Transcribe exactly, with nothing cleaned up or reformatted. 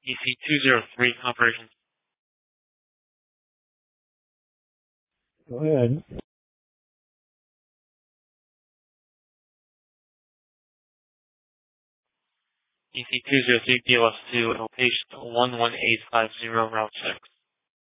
E C two zero three, operations. Go ahead. E C two zero three, B L S two, location one one eight five zero, Route six.